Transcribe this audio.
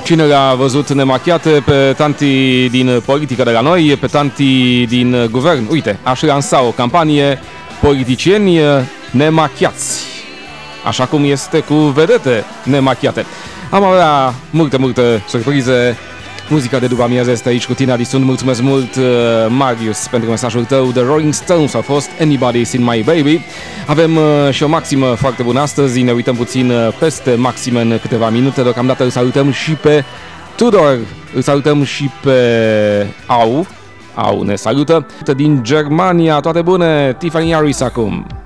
Cine le-a văzut nemachiate? Pe tanti din politică de la noi, pe tanti din guvern. Uite, aș lansa o campanie: politicieni nemachiați, așa cum este cu vedete nemachiate. Am avea multe surprize. Muzica de după amiază este aici cu tine, Adison. Mulțumesc mult, Marius, pentru mesajul tău. The Rolling Stones au fost Anybody's in My Baby. Avem și o maximă foarte bună astăzi. Ne uităm puțin peste maxime în câteva minute. Deocamdată îl salutăm și pe Tudor, îl salutăm și pe Au ne salută din Germania. Toate bune, Tiffany Harris acum.